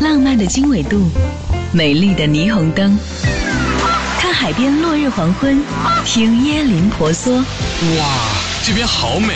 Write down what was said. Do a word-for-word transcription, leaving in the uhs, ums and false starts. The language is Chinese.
浪漫的经纬度，美丽的霓虹灯，看海边落日黄昏，听椰林婆娑。 哇，这边好美